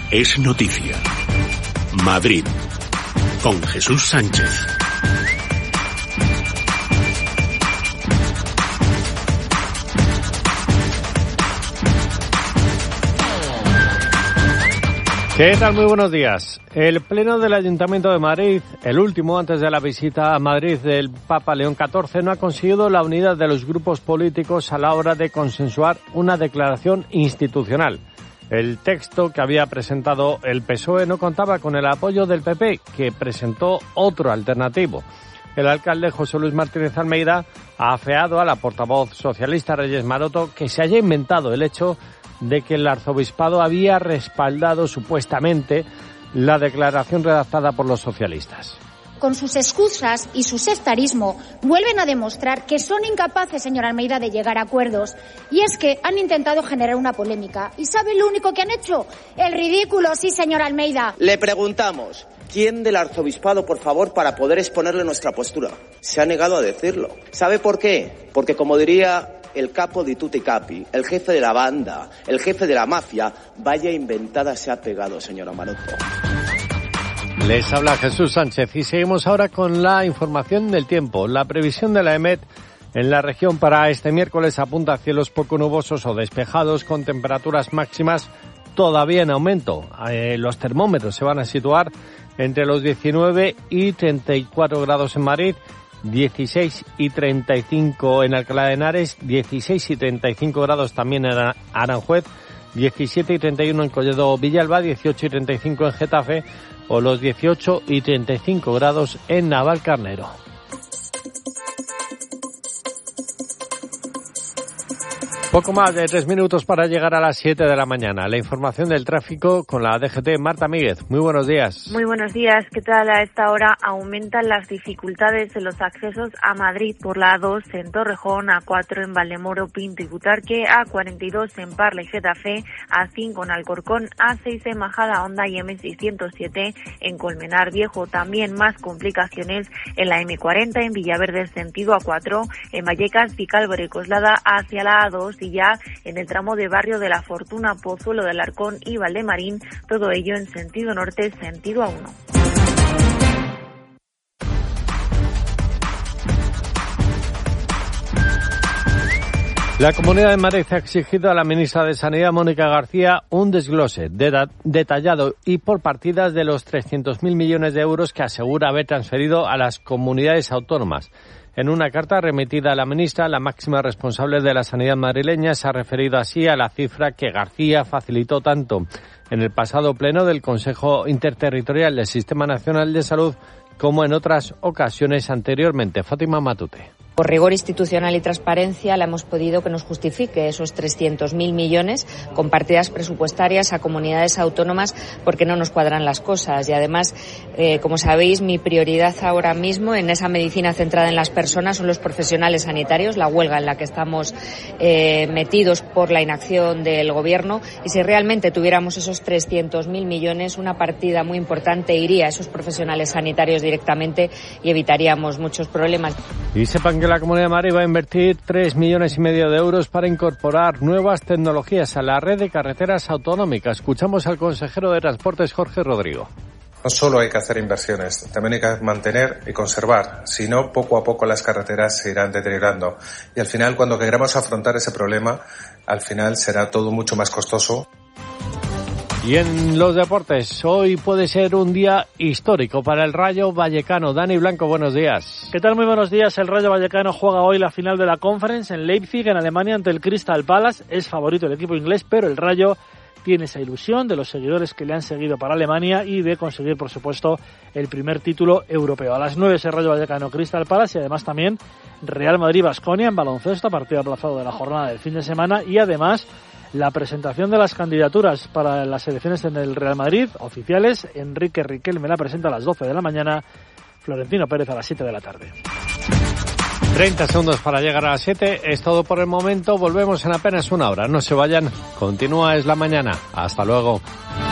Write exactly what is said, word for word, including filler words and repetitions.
es noticia. Madrid, con Jesús Sánchez. ¿Qué tal? Muy buenos días. El Pleno del Ayuntamiento de Madrid, el último antes de la visita a Madrid del Papa León catorce, no ha conseguido la unidad de los grupos políticos a la hora de consensuar una declaración institucional. El texto que había presentado el P S O E no contaba con el apoyo del P P, que presentó otro alternativo. El alcalde José Luis Martínez Almeida ha afeado a la portavoz socialista Reyes Maroto que se haya inventado el hecho de que el arzobispado había respaldado supuestamente la declaración redactada por los socialistas. Con sus excusas y su sectarismo vuelven a demostrar que son incapaces, señor Almeida, de llegar a acuerdos. Y es que han intentado generar una polémica. ¿Y saben lo único que han hecho? El ridículo, sí, señor Almeida. Le preguntamos, ¿quién del arzobispado, por favor, para poder exponerle nuestra postura? Se ha negado a decirlo. ¿Sabe por qué? Porque, como diría el capo di tutti capi, el jefe de la banda, el jefe de la mafia, vaya inventada se ha pegado, señora Maroto. Les habla Jesús Sánchez y seguimos ahora con la información del tiempo. La previsión de la EMET en la región para este miércoles apunta a cielos poco nubosos o despejados con temperaturas máximas todavía en aumento. Eh, los termómetros se van a situar entre los diecinueve y treinta y cuatro grados en Madrid, dieciséis y treinta y cinco en Alcalá de Henares, dieciséis y treinta y cinco grados también en Aranjuez, diecisiete y treinta y uno en Collado Villalba, dieciocho y treinta y cinco en Getafe o los dieciocho y treinta y cinco grados en Navalcarnero. Poco más de tres minutos para llegar a las siete de la mañana. La información del tráfico con la D G T. Marta Míguez, muy buenos días. Muy buenos días. ¿Qué tal? A esta hora aumentan las dificultades en los accesos a Madrid por la A dos en Torrejón, A cuatro en Valdemoro, Pinto y Butarque, A cuarenta y dos en Parla y Getafe, A cinco en Alcorcón, A seis en Majada Honda y M seiscientos siete en Colmenar Viejo. También más complicaciones en la M cuarenta en Villaverde sentido A cuatro, en Vallecas, Vicálvaro y Coslada hacia la A dos y ya en el tramo de Barrio de la Fortuna, Pozuelo del Arcón y Valdemarín, todo ello en sentido norte, sentido A uno. La Comunidad de Madrid ha exigido a la ministra de Sanidad, Mónica García, un desglose de- detallado y por partidas de los trescientos mil millones de euros que asegura haber transferido a las comunidades autónomas. En una carta remitida a la ministra, la máxima responsable de la sanidad madrileña se ha referido así a la cifra que García facilitó tanto en el pasado pleno del Consejo Interterritorial del Sistema Nacional de Salud como en otras ocasiones anteriormente. Fátima Matute. Por rigor institucional y transparencia la hemos pedido que nos justifique esos trescientos mil millones con partidas presupuestarias a comunidades autónomas porque no nos cuadran las cosas. Y además, eh, como sabéis, mi prioridad ahora mismo en esa medicina centrada en las personas son los profesionales sanitarios, la huelga en la que estamos eh, metidos por la inacción del Gobierno. Y si realmente tuviéramos esos trescientos mil millones, una partida muy importante iría a esos profesionales sanitarios directamente y evitaríamos muchos problemas. Y sepan que la Comunidad de Madrid va a invertir tres millones y medio de euros para incorporar nuevas tecnologías a la red de carreteras autonómicas. Escuchamos al consejero de Transportes, Jorge Rodrigo. No solo hay que hacer inversiones, también hay que mantener y conservar. Si no, poco a poco las carreteras se irán deteriorando. Y al final, cuando queramos afrontar ese problema, al final será todo mucho más costoso. Y en los deportes, hoy puede ser un día histórico para el Rayo Vallecano. Dani Blanco, buenos días. ¿Qué tal? Muy buenos días. El Rayo Vallecano juega hoy la final de la Conference en Leipzig, en Alemania, ante el Crystal Palace. Es favorito el equipo inglés, pero el Rayo tiene esa ilusión de los seguidores que le han seguido para Alemania y de conseguir, por supuesto, el primer título europeo. A las nueve es el Rayo Vallecano Crystal Palace y además también Real Madrid-Baskonia en baloncesto, partido aplazado de la jornada del fin de semana, y además la presentación de las candidaturas para las elecciones en el Real Madrid, oficiales. Enrique Riquelme la presenta a las doce de la mañana, Florentino Pérez a las siete de la tarde. treinta segundos para llegar a las siete. Es todo por el momento. Volvemos en apenas una hora. No se vayan. Continúa Es la Mañana. Hasta luego.